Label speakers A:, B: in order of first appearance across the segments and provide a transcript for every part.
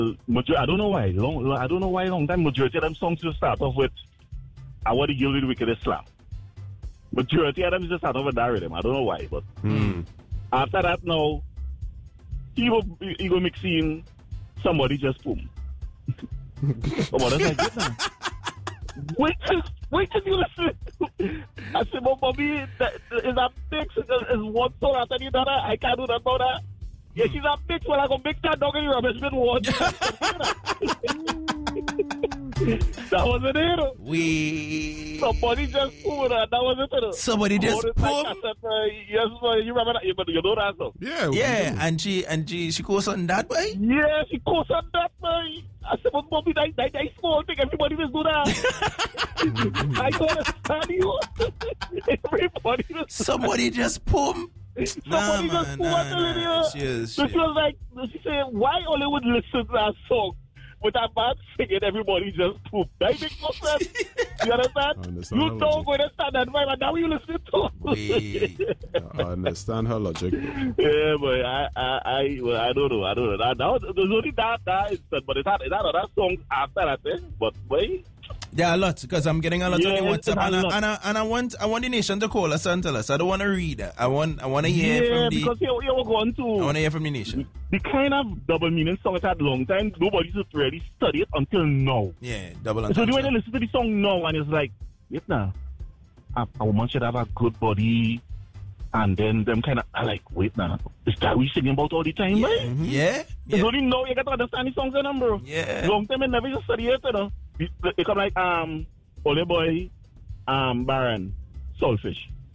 A: I don't know why. I don't know why long time majority of them songs just start off with I want to deal with wicked Islam. Majority of them just start off with that rhythm. I don't know why, but after that now, he go mix in somebody just boom. What is that? Wait till you listen. I said, but Bobby, is that mix? Is one song after the other? I can't do that about that. Yeah, she's a bitch. Well, I go mix that dog in the rubbish bin one. That wasn't it. Somebody just pulled that. That wasn't it.
B: Somebody just pulled.
A: Yes, you remember that? But you know that song.
B: Yeah, and she goes on that way.
A: Yeah, she goes on that way. I said, but Bobby, that small thing. Everybody just do that. I don't understand you. Everybody just.
B: Somebody just boom.
A: Somebody just pulled that. So she was like, she said, why Hollywood listen to that song? With that man singing, everybody just poop. That makes no sense. You understand? You don't go to stand that vibe, and now you listen to.
C: I understand her logic.
A: Yeah, but I don't know. There's only that instant, but it's not other songs after that. But wait.
B: There are a lot because I'm getting a lot on the WhatsApp, and I want the nation to call us and tell us. I don't want to read it. I want to hear from the.
A: Because you were going to.
B: I want to hear from the nation.
A: The kind of double meaning song it had long time. Nobody's really studied it until now.
B: Yeah, double.
A: So when they listen to the song now, and it's like, wait now, a woman should have a good body, and then them kind of like, wait now, is that we singing about all the time,
B: yeah.
A: right?
B: Mm-hmm. Yeah.
A: It's only now you get to understand the songs, bro.
B: Yeah.
A: Long time I never just study it, you know. They come like Ole Boy, Baron, Soulfish.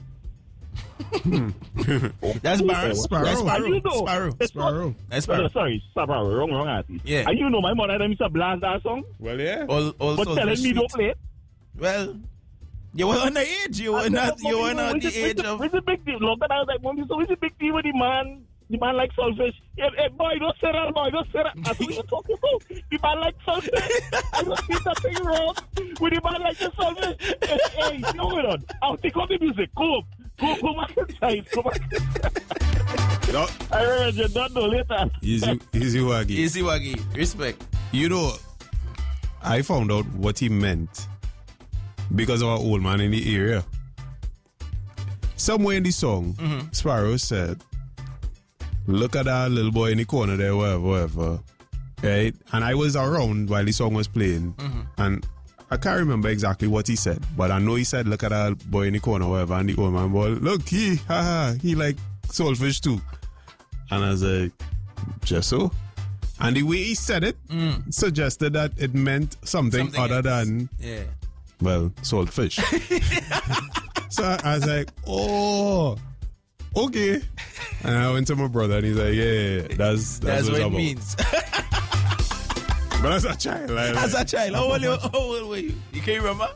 B: That's Baron.
C: Sparrow.
A: You know,
C: Sparrow.
B: That's Sparrow.
A: Sorry, Sparrow. Wrong artist.
B: Yeah.
A: And you know my mother them used to blast that song.
C: Well, yeah.
B: All
A: but telling me don't play it.
B: Well, you were on the age. You were not the age of.
A: It's a big deal. Long time I was like, Mommy, so it's a big deal with the man. The man like Soulfish. Hey, boy, don't say that, boy. Don't say that. That's what you're talking about. The man like Soulfish. I don't see nothing wrong with the man like the Soulfish. Hey, hold on. I'll take off the music. Go back inside. Go back inside.
C: No.
A: I remember you don't know later.
C: Easy Waggy.
B: Easy Waggy. Respect.
C: You know, I found out what he meant because of our old man in the area. Somewhere in the song, Sparrow said, look at that little boy in the corner there, whatever. Right? And I was around while the song was playing. And I can't remember exactly what he said, but I know he said, look at that boy in the corner, whatever. And the old man boy, look, he like Soulfish too. And I was like, just so? And the way he said it suggested that it meant something other than, well, Soulfish. So I was like, oh, okay. And I went to my brother and he's like, yeah, that's
B: what it means.
C: But as a child.
B: How old were you? You can't remember?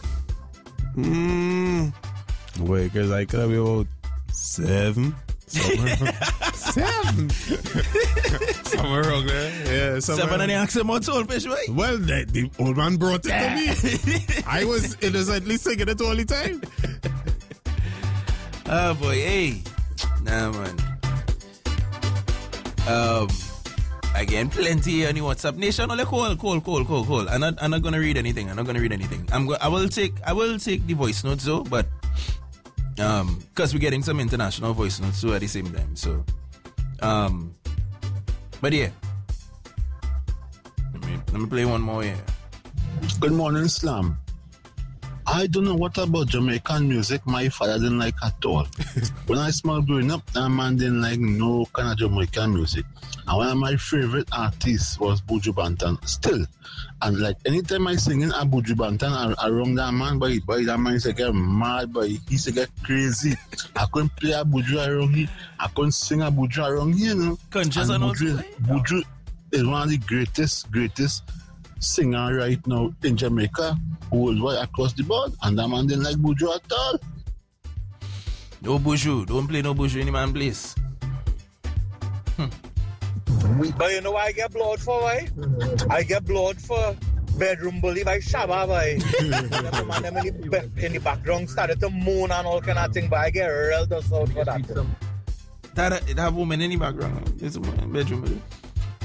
C: Wait, because I could be about 7. Somewhere 7? Somewhere wrong there. Yeah,
B: 7 and the accent about Soulfish, right?
C: Well, the old man brought it to me. I was innocently singing it all the time.
B: Oh boy, hey. Nah, man. Again, plenty on the WhatsApp nation. Only call. I'm not gonna read anything. I will take the voice notes though, but because we're getting some international voice notes too at the same time. So, but yeah, let me play one more here.
D: Good morning, Slam. I don't know what about Jamaican music my father didn't like at all. When I small growing up, that man didn't like no kind of Jamaican music. And one of my favorite artists was Buju Banton still. And like anytime I sing in a Buju Banton around that man, boy, that man used to get mad, boy. He used to get crazy. I couldn't play a Buju around here. I couldn't sing a Buju around here, you know. Buju is one of the greatest singer right now in Jamaica, worldwide across the board, and that man didn't like Buju at all.
B: No Buju, don't play no Buju in the man place.
E: But you know why I get blood for, right? I get blood for bedroom bully by Shabba, right? The man them in the background started to moan and all kind of thing, but I get real dust out for that.
B: That woman in the background, it's a bedroom bully.